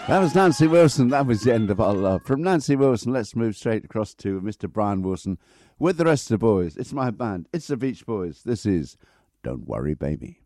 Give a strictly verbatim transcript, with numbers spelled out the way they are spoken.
That was Nancy Wilson. That was the end of our love. From Nancy Wilson, let's move straight across to Mister Brian Wilson with the rest of the boys. It's my band. It's the Beach Boys. This is Don't Worry, Baby.